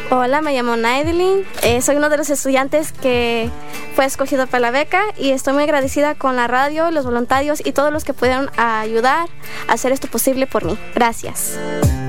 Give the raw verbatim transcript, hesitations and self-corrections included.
Hola, me llamo Naidelin, eh, soy uno de los estudiantes que fue escogido para la beca y estoy muy agradecida con la radio, los voluntarios y todos los que pudieron ayudar a hacer esto posible por mí. Gracias.